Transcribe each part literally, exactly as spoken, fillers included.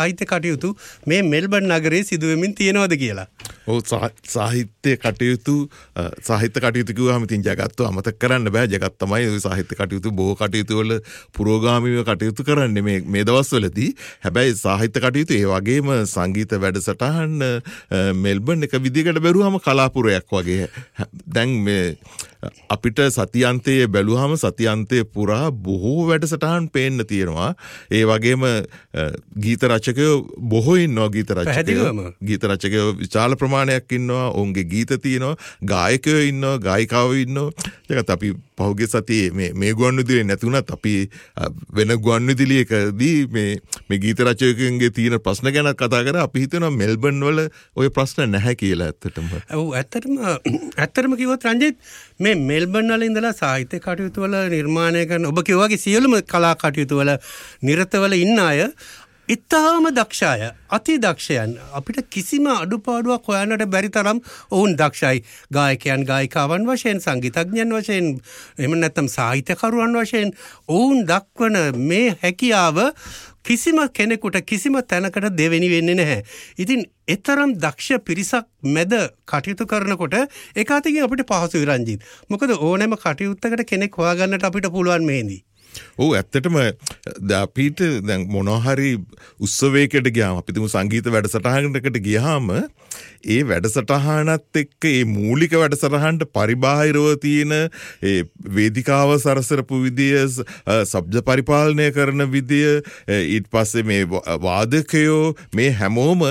සාහිත්‍ය කටයුතු මේ මෙල්බන් නගරයේ සිදුවෙමින් තියෙනවද කියලා. ඔව් සාහිත්‍ය කටයුතු සාහිත්‍ය කටයුතු කිව්වහම ඉතින් ජගත්ව අමතක කරන්න බෑ. ජගත් තමයි ওই සාහිත්‍ය කටයුතු බොහෝ කටයුතු වල පුරෝගාමීව කටයුතු කරන්නේ මේ මේ දවස්වලදී. හැබැයි සාහිත්‍ය කටයුතු ඒ වගේම සංගීත වැඩසටහන් මෙල්බන් එක විදිහකට බැලුවම කලාපුරයක් වගේ. දැන් මේ අපිට සතියන්තයේ බැලුවහම සතියන්තයේ පුරා බොහෝ වැඩසටහන් පේන්න තියෙනවා. ඒ වගේම ගීත රචකයෝ බොහෝ ඉන්නවා. ගීත රචකයෝ ගීත රචකයෝ විශාල ප්‍රමාණයක් ඉන්නවා. ඔවුන්ගේ ගීත තියෙනවා. ගායකයෝ ඉන්නවා. ගායිකාවෝ ඉන්නවා. ඒකත් අපි පහුගිය සතියේ මේ මේ ගුවන්විදුලියේ නැතුණත් අපි වෙන ගුවන්විදුලියකදී මේ මේ ගීත රචකයන්ගේ තියෙන ප්‍රශ්න ගැන කතා කරා. අපි හිතනවා මෙල්බන් වල ওই ප්‍රශ්න නැහැ කියලා ඇත්තටම. ඔව් ඇත්තටම ඇත්තටම කිව්වොත් රංජිත් මේ මෙල්බන් වල ඉඳලා සාහිත්‍ය කටයුතු වල නිර්මාණය කරන ඔබ කිව්වා වගේ සියලුම කලා කටයුතු වල නිරතවල ඉන්න අය ඉතාම දක්ෂය අති දක්ෂයන් අපිට කිසිම අඩුපාඩුවක් හොයන්නට බැරි තරම් ඔවුන් දක්ෂයි. ගායකයන් ගායිකාවන් වශයෙන් සංගීතඥයන් වශයෙන් එහෙම නැත්නම් සාහිත්‍යකරුවන් වශයෙන් ඔවුන් දක්වන මේ හැකියාව කිසිම කෙනෙකුට කිසිම තැනකට දෙවෙනි වෙන්නේ නැහැ. ඉතින් එතරම් දක්ෂ පිරිසක් මැද කටයුතු කරනකොට ඒක අතකින් අපිට පහසුයි රංජිත්. මොකද ඕනෑම කටයුත්තකට කෙනෙක් හොයාගන්නට අපිට පුළුවන් මේදී. ඔව් ඇත්තටම අපිට දැන් මොනවා හරි උත්සවයකට ගියාම අපි තුමු සංගීත වැඩසටහනකට ගියාම ඒ වැඩසටහනත් එක්ක ඒ මූලික වැඩසටහනට පරිබාහිරව තියෙන ඒ වේදිකාව සරසරපු විදිය, ශබ්ද පරිපාලනය කරන විදිය, ඊට පස්සේ මේ වාදකයෝ මේ හැමෝම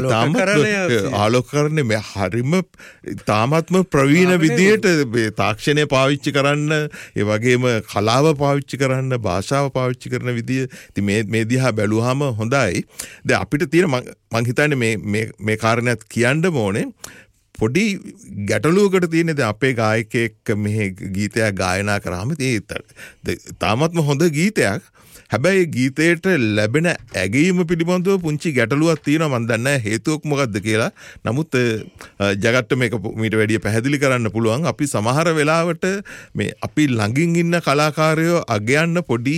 ආලෝකකරණය මේ හරිම තාමත්ම ප්‍රවීණ විදියට තාක්ෂණය පාවිච්චි කරන්න, ඒ වගේම කලාව පාවිච්චි කරන්න, භාෂාව පාවිච්චි කරන විදිය ඉතින් මේ මේ දිහා බැලුවාම හොඳයි. දැන් අපිට තියෙන මං හිතන්නේ මේ මේ මේ කාරණයක් කියන්න ඕනේ. පොඩි ගැටලුවකට තියෙන දැන් අපේ ගායකයෙක් මෙහි ගීතයක් ගායනා කරාම ඒ තාමත්ම හොඳ ගීතයක්. හැබැයි ගීතයට ලැබෙන ඇගීම පිළිබඳව පුංචි ගැටලුවක් තියෙනවා. මම දන්නේ නැහැ හේතුවක් මොකක්ද කියලා. නමුත් ජගත්ට මේක මීට වැඩිය පැහැදිලි කරන්න පුළුවන්. අපි සමහර වෙලාවට මේ අපි ළඟින් ඉන්න කලාකාරයෝ අගයන්න පොඩි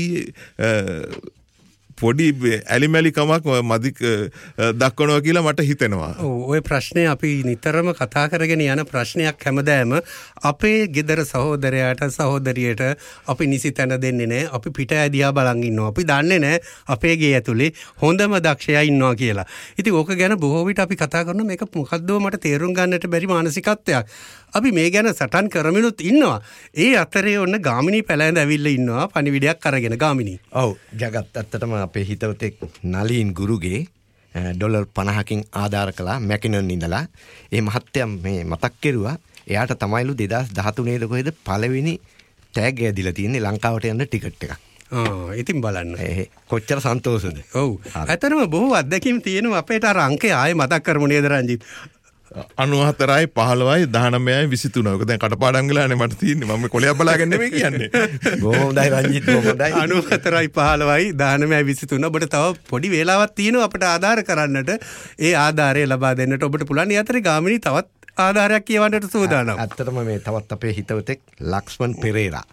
පොඩි ඇලිමැලිකමක් මදි දක්වනවා කියලා මට හිතෙනවා. ඔය ප්‍රශ්නේ අපි නිතරම කතා කරගෙන යන ප්‍රශ්නයක් හැමදාම අපේ ගෙදර සහෝදරයාට සහෝදරියට අපි නිසි තැන දෙන්නේ නැහැ. අපි පිට ඇදියා බලන් ඉන්නවා. අපි දන්නේ නැහැ අපේ ගේ ඇතුලේ හොඳම දක්ෂයා ඉන්නවා කියලා. ඉතින් ඕක ගැන බොහෝ විට අපි කතා කරනවා. මේක මොකද්ද මට තේරුම් ගන්නට බැරි මානසිකත්වයක්. අපි මේ ගැන සටන් කරමිනුත් ඉන්නවා. ඒ අතරේ ඔන්න ගාමිණී පැලැඳ ඇවිල්ලා ඉන්නවා පණිවිඩයක් අරගෙන. ගාමිණී. ඔව් ජගත් ඇත්තටම අපේ හිතවතෙක් නලින් ගුරුගේ ඩොලර් පනහකින් ආධාර කළා මැකිනන් ඉඳලා. ඒ මහත්තයා මේ මතක් කෙරුවා එයාට තමයිලු දෙදාස් දහතුනේ ද කොහෙද පළවෙනි ටැග් ඇදිලා තියෙන්නේ ලංකාවට යන්න ටිකට් එකක්. ආ ඉතින් බලන්න. කොච්චර සන්තෝෂද. ඔව්. ඇත්තටම බොහෝ අත්දැකීම් තියෙනවා. අපේට අර අංකය ආයේ මතක් කරමු නේද රංජිත්? අනුහතරයි පහළවයි දහනවයයි විසිතුනයි. ඔක දැන් කටපාඩම් ගලානේ මට තියෙන්නේ. මම කොලයක් බලාගෙන නෙමෙයි කියන්නේ. බොහොම හොඳයි රංජිත් බොහොම හොඳයි. අනුහතරයි පහළවයි දහනවයයි විසිතුනයි. ඔබට තව පොඩි වේලාවක් තියෙනවා අපිට ආධාර කරන්නට. ඒ ආධාරය ලබා දෙන්නට ඔබට පුළුවන්. ඒ අතරේ ගාමිණී තවත් ආධාරයක් කියවන්නට සූදානම්. ඇත්තටම මේ තවත් අපේ හිතවතෙක් ලක්ෂ්මන් පෙරේරා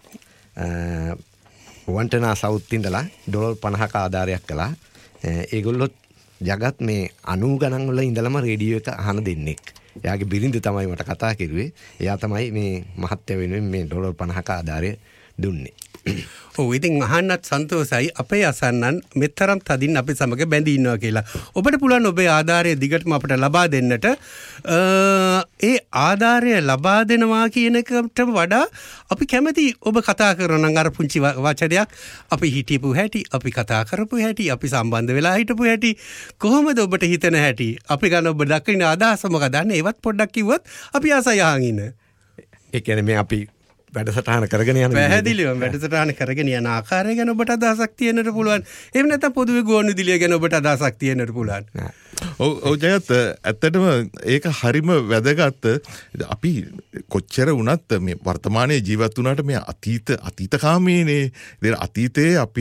වන්ටනා සවුත් ඉඳලා ඩොලර් පනහක ආධාරයක් කළා. ඒගොල්ලොත් ජගත් මේ අනූ ගණන් වල ඉඳලම රේඩියෝ එක අහන දෙන්නෙක්. එයාගේ බිරිඳ තමයි මට කතා කරුවේ. එයා තමයි මේ මහත්ය වෙනුවෙන් මේ ඩොලර් පනහක ආධාරය දුන්නේ. ඔව් ඉතින් අහන්නත් සන්තෝෂයි අපේ අසන්නන් මෙතරම් තදින් අපි සමග බැඳී ඉන්නවා කියලා. ඔබට පුළුවන් ඔබේ ආධාරය දිගටම අපිට ලබා දෙන්නට. ඒ ආධාරය ලබා දෙනවා කියන එකට වඩා අපි කැමති ඔබ කතා කරන නම් අර පුංචි වචනයක් අපි හිටපු හැටි, අපි කතා කරපු හැටි, අපි සම්බන්ධ වෙලා හිටපු හැටි කොහොමද ඔබට හිතන හැටි? අපි ගන්න ඔබ දකින්න අදහස මොකද? අන්න ඒවත් පොඩ්ඩක් කිව්වොත් අපි ආසයි අහන් ඉන්න. ඒ කියන්නේ මේ අපි වැඩසටහන කරගෙන යන පැහැදිලිවම වැඩසටහන කරගෙන යන ආකාරය ගැන ඔබට අදහසක් තියෙන්නට පුළුවන්. එහෙම නැත්නම් පොදුවේ ගුවන්විදුලිය ගැන ඔබට අදහසක් තියෙන්නට පුළුවන්. ඔව් ඔව් ජයත් ඇත්තටම ඒක හරිම වැදගත්. අපි කොච්චර වුණත් මේ වර්තමානයේ ජීවත් වුණාට මේ අතීත අතීතකාමීනේ. ඉතින් අතීතයේ අපි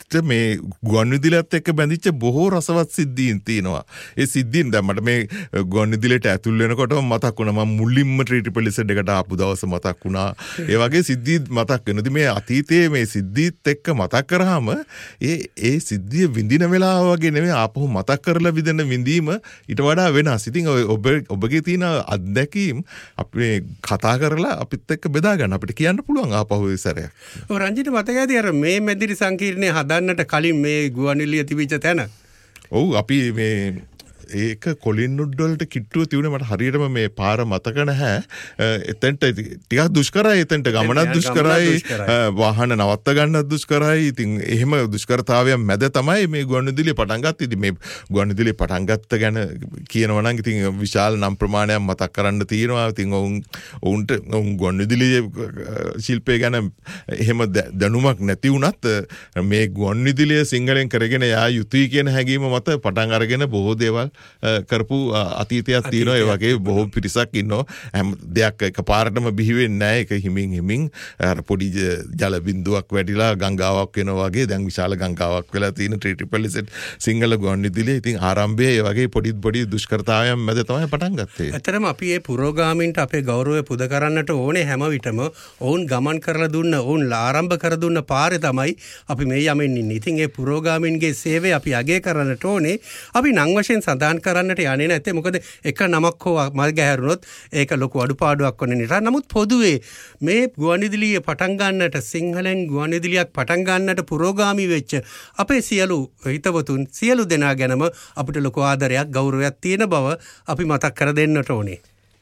අපිට මේ ගුවන්විදුලියත් එක්ක බැඳිච්ච බොහෝ රසවත් සිද්ධීන් තියෙනවා. ඒ සිද්ධීන් දැන් මට මේ ගුවන්විදුලියට ඇතුල් වෙනකොටම මතක් වුණා මම මුලින්ම ට්‍රිපල් එසෙඩ් එකට ආපු දවස මතක් වුණා. ඒ වගේ සිද්ධී මතක් වෙනවා. මේ අතීතයේ මේ සිද්ධීත් එක්ක මතක් කරාම ඒ ඒ සිද්ධිය විඳින වෙලාව වගේ නෙමෙයි ආපහු මතක් කරලා විඳින විඳීම ඊට වඩා වෙනස්. ඉතින් ඔබ ඔබගේ තියෙන අත්දැකීම් අපි කතා කරලා අපිත් එක්ක බෙදා ගන්න අපිට කියන්න පුළුවන් ආපහු ඒ සැරයක්. ඔව් රංජිත මතකයිද අර මේ මැදිරි සංකීර්ණය හදන්නට කලින් මේ ගුවන්විදුලිය තිබිච්ච තැන? ඔව් අපි මේ ඒක කොලින්නුඩ් වලට කිට්ටුව තියුණේ මට හරියටම මේ පාර මතක නැහැ. එතෙන්ට ටිකක් දුෂ්කරයි එතෙන්ට ගමනක් දුෂ්කරයි වාහන නවත්ත ගන්නත් දුෂ්කරයි. ඉතින් එහෙම දුෂ්කරතාවයන් මැද තමයි මේ ගුවන්විදුලිය පටන් ගත්තේ. ඉතින් මේ ගුවන්විදුලිය පටන් ගත්ත ගැන කියනවා නම් ඉතින් විශාල නම් ප්‍රමාණයක් මතක් කරන්න තියෙනවා. ඉතින් ඔවුන් ඔවුන්ට ඔවුන් ගුවන්විදුලිය ශිල්පය ගැන එහෙම දැනුමක් නැති වුණත් මේ ගුවන්විදුලිය සිංහලෙන් කරගෙන යා යුතුයි කියන හැඟීම මත පටන් අරගෙන බොහෝ දේවල් කරපු අතීතයක් තියෙනවා. ඒ වගේ බොහෝ පිරිසක් ඉන්නවා. හැම දෙයක් එකපාරටම බිහි වෙන්නේ නැහැ. ඒක හිමින් හිමින් අර පොඩි ජල බිඳුවක් වැටිලා ගංගාවක් වෙනවා වගේ දැන් විශාල ගංගාවක් වෙලා තියෙන ට්‍රිපල් එසෙඩ් සිංහල ගුවන්විදුලිය. ඉතින් ආරම්භයේ ඒ වගේ පොඩි පොඩි දුෂ්කරතාවයන් මැද තමයි පටන් ගත්තේ. ඇත්තටම අපි මේ පුරෝගාමීන්ට අපේ ගෞරවය පුද කරන්නට ඕනේ හැම විටම. ඔවුන් ගමන් කරලා දුන්න ඔවුන් ආරම්භ කර දුන්න පාරේ තමයි අපි මේ යමින් ඉන්නේ. ඉතින් මේ පුරෝගාමීන්ගේ සේවය අපි අගය කරන්නට ඕනේ. අපි නම් වශයෙන් සඳහන් කරන්නට යන්නේ නැත්තේ මොකද එක නමක් හෝ මල් ගැහැරුණොත් ඒක ලොකු අඩුපාඩුවක් වෙන නිසා. නමුත් පොදුවේ මේ ගුවන්විදුලිය පටන් ගන්නට සිංහලෙන් ගුවන්විදුලියක් පටන් ගන්නට පුරෝගාමී වෙච්ච අපේ සියලු හිතවතුන් සියලු දෙනා ගැනම අපිට ලොකු ආදරයක් ගෞරවයක් තියෙන බව අපි මතක් කර දෙන්නට ඕනේ.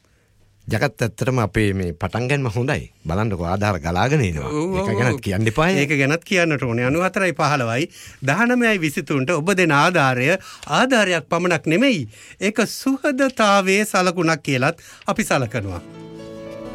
ජගත් ඇත්තටම අපේ මේ පටන් ගැනීම හොඳයි. බලන්නකො ආධාර ගලාගෙන එනවා. ඒක ගැනත් කියන්න එපා. ඒක ගැනත් කියන්නට ඕනේ. අනූහතරයි පහළොවයි දහනවයයි විසිතුනට ඔබ දෙන ආධාරය ආධාරයක් පමණක් නෙමෙයි. ඒක සුහදතාවයේ සලකුණක් කියලත් අපි සලකනවා.